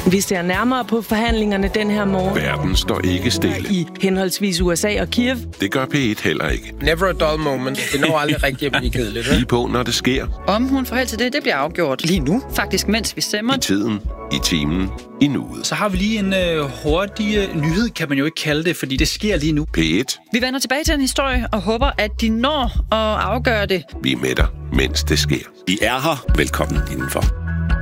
Vi ser nærmere på forhandlingerne den her morgen. Verden står ikke stille. I henholdsvis USA og Kiev. Det gør P1 heller ikke. Never a dull moment. Det når aldrig rigtigt at blive kedeligt. Lige på, når det sker. Om hun får held til det bliver afgjort lige nu. Faktisk, mens vi stemmer. I tiden, i timen, i nuet. Så har vi lige en hurtig nyhed, kan man jo ikke kalde det, fordi det sker lige nu. P1. Vi vender tilbage til en historie og håber, at de når at afgøre det. Vi er med dig, mens det sker. Vi er her. Velkommen indenfor.